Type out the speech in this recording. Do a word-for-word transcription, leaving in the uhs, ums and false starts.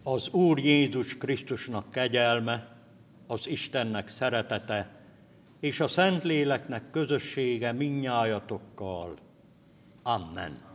Az Úr Jézus Krisztusnak kegyelme, az Istennek szeretete és a Szentléleknek közössége mindnyájatokkal. Amen.